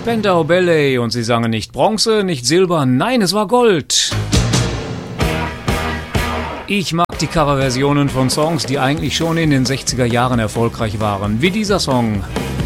Spandau Ballet und sie sangen nicht Bronze, nicht Silber, nein, es war Gold. Ich mag die Coverversionen von Songs, die eigentlich schon in den 60er Jahren erfolgreich waren, wie dieser Song.